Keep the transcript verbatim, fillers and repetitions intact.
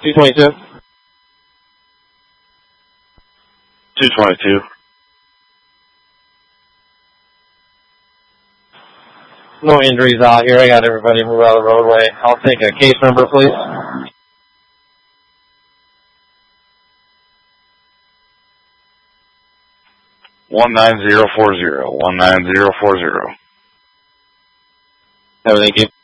two twenty-two. two twenty-two. No injuries out here. I got everybody move out of the roadway. I'll take a case number, please. one nine zero four zero. one nine zero four zero. Everything keep.